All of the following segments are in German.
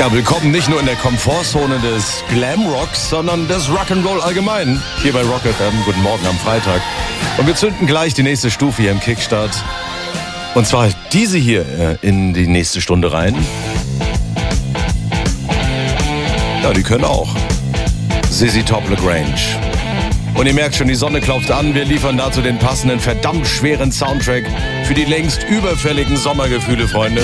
Ja, willkommen nicht nur in der Komfortzone des Glamrocks, sondern des Rock'n'Roll allgemein. Hier bei Rock FM. Guten Morgen am Freitag. Und wir zünden gleich die nächste Stufe hier im Kickstart. Und zwar diese hier in die nächste Stunde rein. Ja, die können auch. ZZ Top LaGrange. Und ihr merkt schon, die Sonne klopft an. Wir liefern dazu den passenden, verdammt schweren Soundtrack für die längst überfälligen Sommergefühle, Freunde.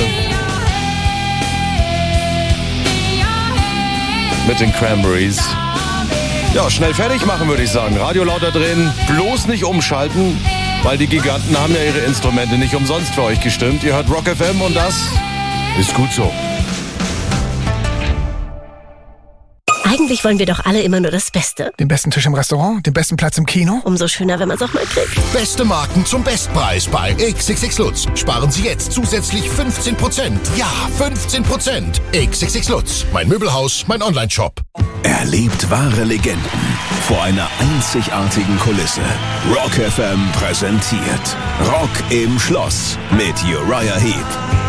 Mit den Cranberries. Ja, schnell fertig machen, würde ich sagen. Radio lauter drehen, bloß nicht umschalten, weil die Giganten haben ja ihre Instrumente nicht umsonst für euch gestimmt. Ihr hört Rock FM und das ist gut so. Eigentlich wollen wir doch alle immer nur das Beste. Den besten Tisch im Restaurant, den besten Platz im Kino. Umso schöner, wenn man es auch mal kriegt. Beste Marken zum Bestpreis bei XXX Lutz. Sparen Sie jetzt zusätzlich 15%. Ja, 15%. XXX Lutz. Mein Möbelhaus, mein Onlineshop. Erlebt wahre Legenden vor einer einzigartigen Kulisse. Rock FM präsentiert Rock im Schloss mit Uriah Heep.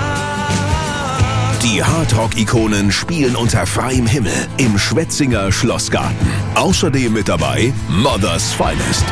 Die Hardrock-Ikonen spielen unter freiem Himmel im Schwetzinger Schlossgarten. Außerdem mit dabei Mother's Finest.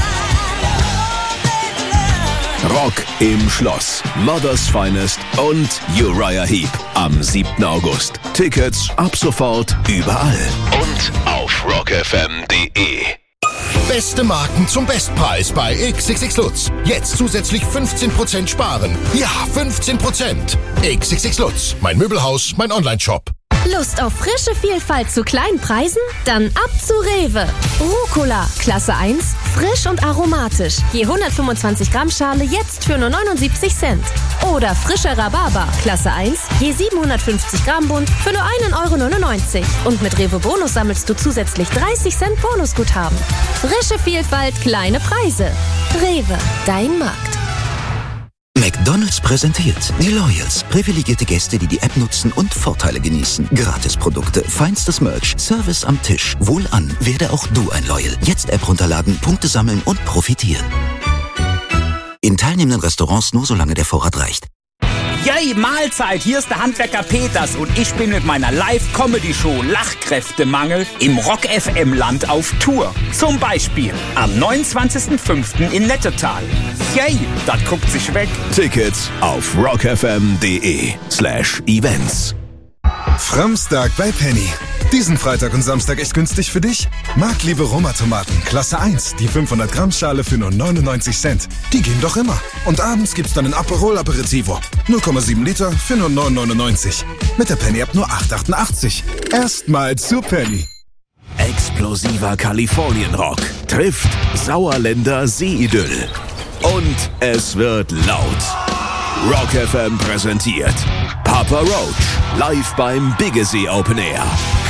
Rock im Schloss, Mother's Finest und Uriah Heep am 7. August. Tickets ab sofort überall und auf rockfm.de. Beste Marken zum Bestpreis bei XXX Lutz. Jetzt zusätzlich 15% sparen. Ja, 15%. XXX Lutz. Mein Möbelhaus, mein Onlineshop. Lust auf frische Vielfalt zu kleinen Preisen? Dann ab zu Rewe. Rucola, Klasse 1, frisch und aromatisch. Je 125 Gramm Schale jetzt für nur 79 Cent. Oder frischer Rhabarber, Klasse 1, je 750 Gramm Bund für nur 1,99 €. Und mit Rewe Bonus sammelst du zusätzlich 30 Cent Bonusguthaben. Frische Vielfalt, kleine Preise. Rewe, dein Markt. McDonald's präsentiert die Loyals. Privilegierte Gäste, die die App nutzen und Vorteile genießen. Gratisprodukte, feinstes Merch, Service am Tisch. Wohlan, werde auch du ein Loyal. Jetzt App runterladen, Punkte sammeln und profitieren. In teilnehmenden Restaurants nur solange der Vorrat reicht. Yay, Mahlzeit! Hier ist der Handwerker Peters und ich bin mit meiner Live-Comedy-Show Lachkräftemangel im Rock-FM-Land auf Tour. Zum Beispiel am 29.05. in Nettetal. Yay, das guckt sich weg. Tickets auf rockfm.de/events. Framstag bei Penny. Diesen Freitag und Samstag echt günstig für dich? Marktliebe Roma-Tomaten, Klasse 1, die 500 Gramm Schale für nur 99 Cent. Die gehen doch immer. Und abends gibt's dann ein Aperol Aperitivo. 0,7 Liter für nur 9,99. Mit der Penny-App nur 8,88. Erstmal zu Penny. Explosiver Kalifornien-Rock trifft Sauerländer Seeidyll. Und es wird laut. Rock FM präsentiert Papa Roach live beim Biggesee Open Air.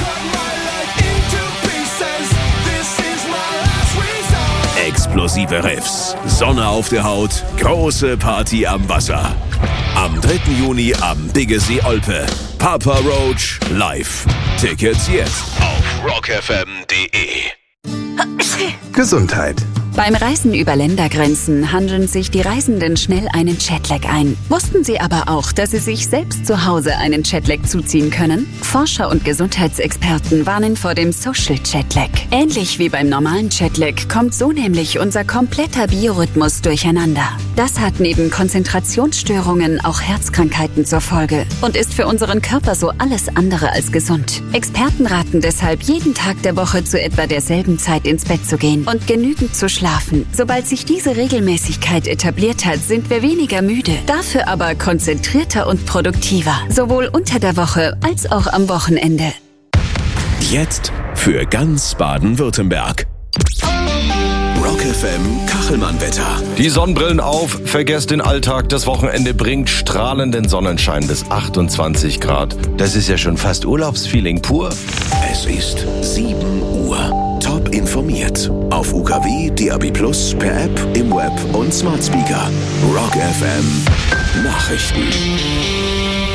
Explosive Riffs, Sonne auf der Haut, große Party am Wasser. Am 3. Juni am Biggesee Olpe. Papa Roach live. Tickets jetzt auf rockfm.de. Gesundheit. Beim Reisen über Ländergrenzen handeln sich die Reisenden schnell einen Jetlag ein. Wussten Sie aber auch, dass Sie sich selbst zu Hause einen Jetlag zuziehen können? Forscher und Gesundheitsexperten warnen vor dem Social Jetlag. Ähnlich wie beim normalen Jetlag kommt so nämlich unser kompletter Biorhythmus durcheinander. Das hat neben Konzentrationsstörungen auch Herzkrankheiten zur Folge und ist für unseren Körper so alles andere als gesund. Experten raten deshalb, jeden Tag der Woche zu etwa derselben Zeit ins Bett zu gehen und genügend zu schlafen. Sobald sich diese Regelmäßigkeit etabliert hat, sind wir weniger müde, dafür aber konzentrierter und produktiver, sowohl unter der Woche als auch am Wochenende. Jetzt für ganz Baden-Württemberg. Rock FM Kachelmann-Wetter. Die Sonnenbrillen auf, vergesst den Alltag. Das Wochenende bringt strahlenden Sonnenschein bis 28 Grad. Das ist ja schon fast Urlaubsfeeling pur. Es ist 7 Uhr. Top informiert. Auf UKW, DAB+, per App, im Web und Smart Speaker. Rock FM Nachrichten.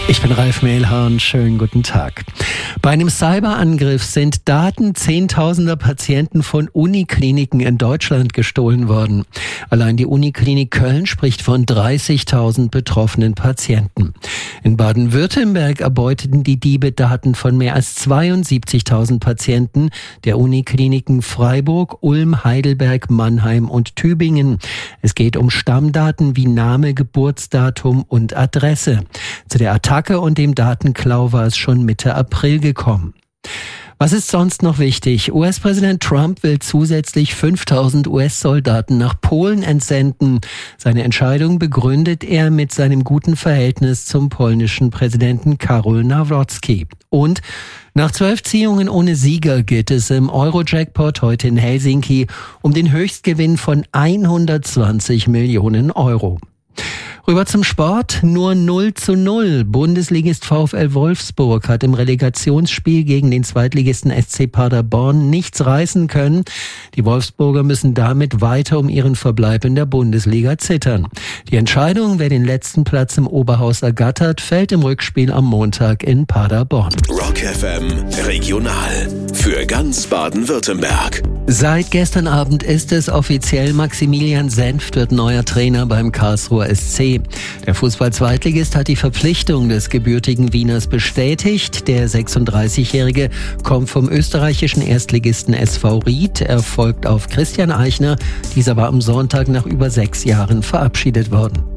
Ich bin Ralf Mehlhahn, schönen guten Tag. Bei einem Cyberangriff sind Daten zehntausender Patienten von Unikliniken in Deutschland gestohlen worden. Allein die Uniklinik Köln spricht von 30.000 betroffenen Patienten. In Baden-Württemberg erbeuteten die Diebe Daten von mehr als 72.000 Patienten der Unikliniken Freiburg, Ulm, Heidelberg, Mannheim und Tübingen. Es geht um Stammdaten wie Name, Geburtsdatum und Adresse. Zu der Attacke und dem Datenklau war es schon Mitte April gekommen. Was ist sonst noch wichtig? US-Präsident Trump will zusätzlich 5.000 US-Soldaten nach Polen entsenden. Seine Entscheidung begründet er mit seinem guten Verhältnis zum polnischen Präsidenten Karol Nawrocki. Und nach 12 Ziehungen ohne Sieger geht es im Euro-Jackpot heute in Helsinki um den Höchstgewinn von 120 Millionen Euro. Rüber zum Sport, nur 0:0. Bundesligist VfL Wolfsburg hat im Relegationsspiel gegen den Zweitligisten SC Paderborn nichts reißen können. Die Wolfsburger müssen damit weiter um ihren Verbleib in der Bundesliga zittern. Die Entscheidung, wer den letzten Platz im Oberhaus ergattert, fällt im Rückspiel am Montag in Paderborn. Rock FM Regional für ganz Baden-Württemberg. Seit gestern Abend ist es offiziell, Maximilian Senft wird neuer Trainer beim Karlsruher SC. Der Fußball-Zweitligist hat die Verpflichtung des gebürtigen Wieners bestätigt. Der 36-Jährige kommt vom österreichischen Erstligisten SV Ried. Er folgt auf Christian Eichner. Dieser war am Sonntag nach über 6 Jahren verabschiedet worden.